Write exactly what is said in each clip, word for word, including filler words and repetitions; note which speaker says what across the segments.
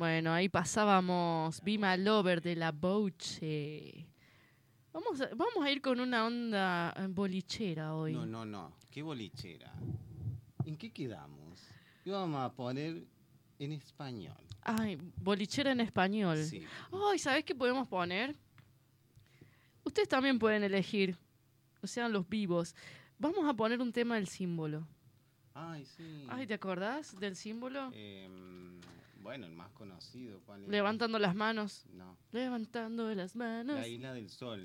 Speaker 1: Bueno, ahí pasábamos Be My Lover de La Bouche. Vamos a, vamos a ir con una onda bolichera hoy.
Speaker 2: No, no, no. ¿Qué bolichera? ¿En qué quedamos? Íbamos a poner en español.
Speaker 1: Ay, bolichera en español.
Speaker 2: Sí.
Speaker 1: Ay, ¿sabés qué podemos poner? Ustedes también pueden elegir. O sea, los vivos. Vamos a poner un tema del símbolo.
Speaker 2: Ay, sí.
Speaker 1: Ay, ¿te acordás del símbolo?
Speaker 2: Eh, bueno, el más conocido. ¿Cuál es?
Speaker 1: Levantando las manos.
Speaker 2: No.
Speaker 1: Levantando las manos.
Speaker 2: La Isla del Sol.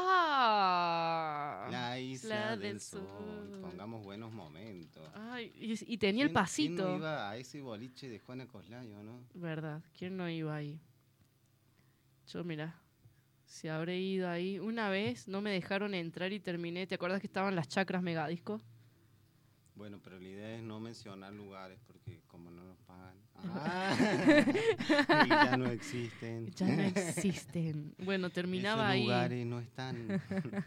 Speaker 1: ¡Ah!
Speaker 2: La Isla
Speaker 1: La
Speaker 2: del,
Speaker 1: del
Speaker 2: Sol.
Speaker 1: Sol.
Speaker 2: Pongamos buenos momentos.
Speaker 1: Ay, y, y tenía el
Speaker 2: ¿Quién-
Speaker 1: pasito.
Speaker 2: ¿Quién no iba a ese boliche de Juana Coslayo, no?
Speaker 1: Verdad, ¿quién no iba ahí? Yo, mira, si habré ido ahí. Una vez no me dejaron entrar y terminé. ¿Te acuerdas que estaban las chacras megadisco?
Speaker 2: Bueno, pero la idea es no mencionar lugares porque como no nos pagan. Ah, y ya no existen.
Speaker 1: Ya no existen. Bueno, terminaba
Speaker 2: Esos
Speaker 1: ahí.
Speaker 2: lugares no están.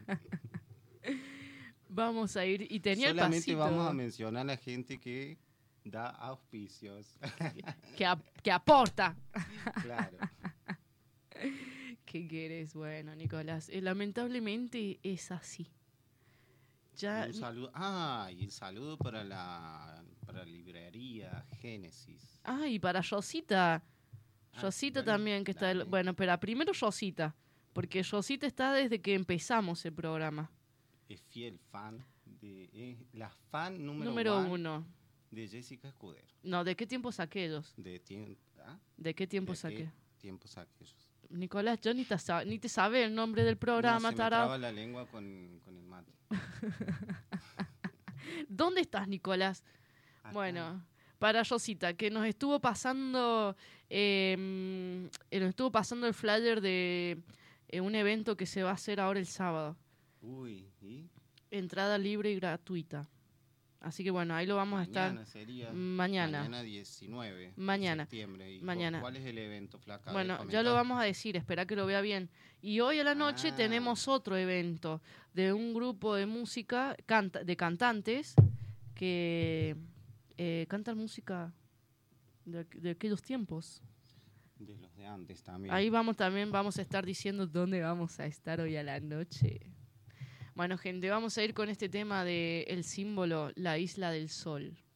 Speaker 1: Vamos a ir. Y tenía
Speaker 2: Solamente
Speaker 1: el pasito.
Speaker 2: vamos a mencionar a la gente que da auspicios.
Speaker 1: Que, ap- que aporta.
Speaker 2: Claro.
Speaker 1: ¿Qué querés? Bueno, Nicolás, eh, lamentablemente es así. Ya,
Speaker 2: Un saludo. Ah, y el saludo para la, para la librería Génesis.
Speaker 1: ah, y para Rosita.
Speaker 2: Ah,
Speaker 1: Rosita
Speaker 2: bueno,
Speaker 1: también, que está...
Speaker 2: dale.
Speaker 1: El, bueno, pero primero Rosita, porque Rosita está desde que empezamos el programa.
Speaker 2: Es fiel fan de es la fan número,
Speaker 1: Número
Speaker 2: one
Speaker 1: uno.
Speaker 2: de Jessica Escudero.
Speaker 1: No, ¿de qué tiempos aquellos?
Speaker 2: De tiem- ¿ah?
Speaker 1: ¿De qué
Speaker 2: ¿De
Speaker 1: tiempos
Speaker 2: qué
Speaker 1: aquellos?
Speaker 2: tiempos aquellos?
Speaker 1: Nicolás, yo ni te, sa- ni te sabe el nombre del
Speaker 2: No,
Speaker 1: programa,
Speaker 2: se me
Speaker 1: tarao.
Speaker 2: traba la lengua con, con el mate.
Speaker 1: ¿Dónde estás, Nicolás?
Speaker 2: Acá.
Speaker 1: Bueno, para Rosita, que nos estuvo pasando, eh, nos estuvo pasando el flyer de eh, un evento que se va a hacer ahora el sábado.
Speaker 2: Uy, ¿y?
Speaker 1: Entrada libre y gratuita. Así que bueno, ahí lo vamos
Speaker 2: Mañana
Speaker 1: a estar
Speaker 2: sería.
Speaker 1: mañana.
Speaker 2: Mañana diecinueve
Speaker 1: Mañana.
Speaker 2: de septiembre. ¿Y
Speaker 1: Mañana.
Speaker 2: ¿Cuál es el evento, Flaca? A ver,
Speaker 1: Bueno, ya
Speaker 2: comentá.
Speaker 1: lo vamos a decir, espera que lo vea bien. Y hoy a la noche
Speaker 2: Ah.
Speaker 1: tenemos otro evento de un grupo de música, canta, de cantantes que eh, cantan música de, de aquellos tiempos.
Speaker 2: De los de antes también.
Speaker 1: Ahí vamos también, vamos a estar diciendo dónde vamos a estar hoy a la noche. Bueno, gente, vamos a ir con este tema de el símbolo, la Isla del Sol.